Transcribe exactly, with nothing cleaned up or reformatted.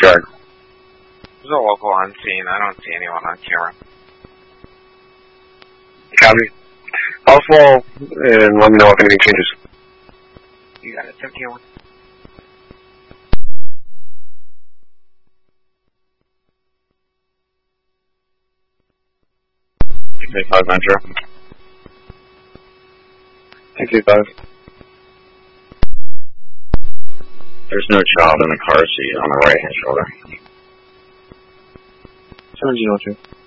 disregard. There's a local on scene. I don't see anyone on camera. Copy. I'll follow and let me know if anything changes. You got it, seventeen oh one. six eight five Metro. six eight five. There's no child in the car seat on the right hand shoulder. seventeen oh two.